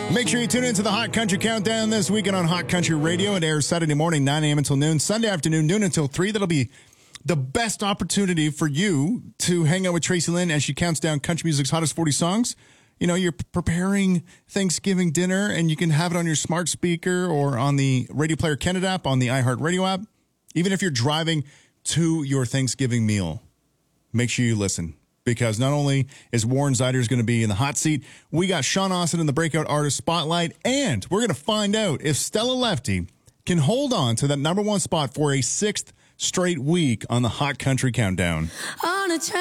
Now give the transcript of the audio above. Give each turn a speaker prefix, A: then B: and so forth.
A: Make sure you tune into the Hot Country Countdown this weekend on Hot Country Radio. It airs Saturday morning, 9 a.m. until noon. Sunday afternoon, noon until 3. That'll be the best opportunity for you to hang out with Tracy Lynn as she counts down country music's hottest 40 songs. You know, you're preparing Thanksgiving dinner, and you can have it on your smart speaker or on the Radio Player Canada app, on the iHeartRadio app. Even if you're driving to your Thanksgiving meal, make sure you listen. Because not only is Warren Zeiders going to be in the hot seat, we got Sean Austin in the Breakout Artist Spotlight, and we're going to find out if Stella Lefty can hold on to that number one spot for a 6th straight week on the Hot Country Countdown.